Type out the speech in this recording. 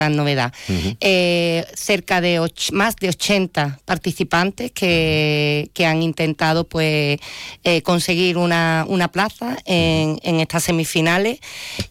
gran novedad. Cerca de más de 80 participantes que han intentado pues conseguir una plaza en estas semifinales,